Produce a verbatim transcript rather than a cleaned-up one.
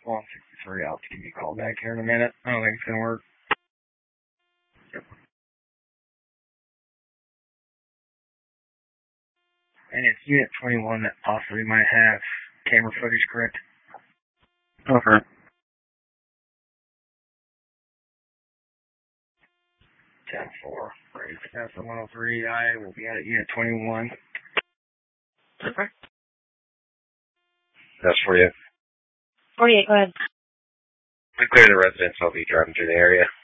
one sixty-three, I'll give you a call back here in a minute. I don't think it's going to work. Yep. And it's Unit twenty-one that possibly might have camera footage, correct? Okay. ten four. Great. That's the one oh three. I will be at Unit twenty-one. Okay. That's for you. forty-eight, go ahead. We clear the residence. I'll be driving through the area.